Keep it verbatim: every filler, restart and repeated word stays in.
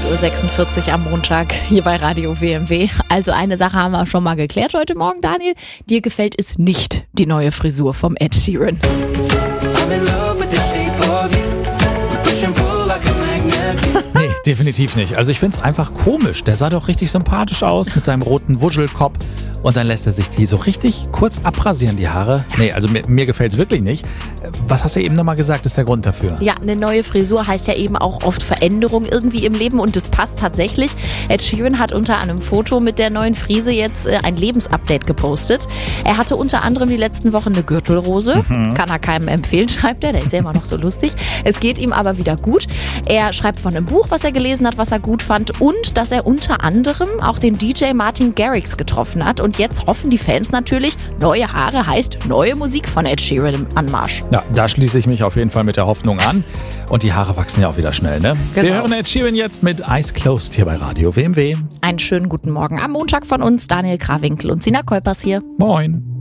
Uhr sechsundvierzig am Montag hier bei Radio W M W. Also eine Sache haben wir schon mal geklärt heute Morgen, Daniel. Dir gefällt es nicht, die neue Frisur vom Ed Sheeran. Nee, definitiv nicht. Also ich finde es einfach komisch. Der sah doch richtig sympathisch aus mit seinem roten Wuschelkopf. Und dann lässt er sich die so richtig kurz abrasieren, die Haare. Nee, also mir, mir gefällt es wirklich nicht. Was hast du eben nochmal gesagt, ist der Grund dafür? Ja, eine neue Frisur heißt ja eben auch oft Veränderung irgendwie im Leben und das passt tatsächlich. Ed Sheeran hat unter einem Foto mit der neuen Frise jetzt äh, ein Lebensupdate gepostet. Er hatte unter anderem die letzten Wochen eine Gürtelrose. Mhm. Kann er keinem empfehlen, schreibt er. Der ist ja immer noch so lustig. Es geht ihm aber wieder gut. Er schreibt von einem Buch, was er gelesen hat, was er gut fand und dass er unter anderem auch den D J Martin Garrix getroffen hat. Und jetzt hoffen die Fans natürlich, neue Haare heißt neue Musik von Ed Sheeran im Anmarsch. Ja, da schließe ich mich auf jeden Fall mit der Hoffnung an. Und die Haare wachsen ja auch wieder schnell, ne? Genau. Wir hören Ed Sheeran jetzt mit Eyes Closed hier bei Radio W M W. Einen schönen guten Morgen am Montag von uns, Daniel Krawinkel und Sina Kolpers hier. Moin.